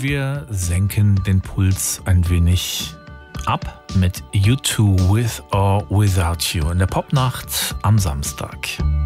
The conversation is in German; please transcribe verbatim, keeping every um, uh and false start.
wir senken den Puls ein wenig ab mit U zwei With or Without You in der Popnacht am Samstag.